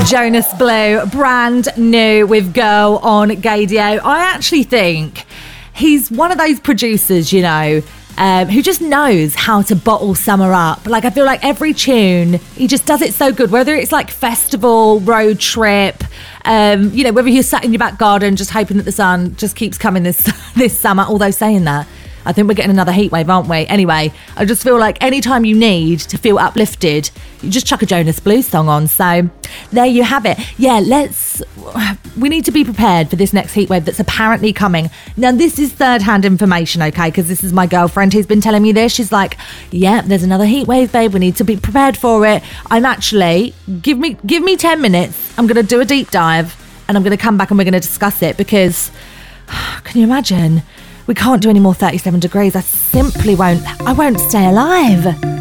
Jonas Blue, brand new with Girl on Gaydio. I actually think he's one of those producers, you know, who just knows how to bottle summer up. Like, I feel like every tune, he just does it so good, whether it's like festival, road trip, you know, whether you're sat in your back garden just hoping that the sun just keeps coming this summer. Although saying that, I think we're getting another heat wave, aren't we? Anyway, I just feel like anytime you need to feel uplifted, you just chuck a Jonas Blue song on. So there you have it. Yeah, we need to be prepared for this next heat wave that's apparently coming. Now, this is third-hand information, okay? Because this is my girlfriend who's been telling me this. She's like, yeah, there's another heat wave, babe. We need to be prepared for it. I'm actually, give me 10 minutes. I'm going to do a deep dive and I'm going to come back and we're going to discuss it because, can you imagine? We can't do any more 37 degrees. I won't stay alive.